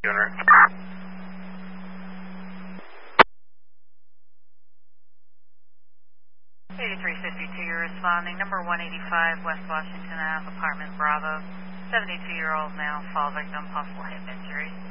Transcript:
Gunner. 8352, you're responding. Number 185, West Washington Ave, apartment Bravo. 72-year-old male, fall victim, possible head injury.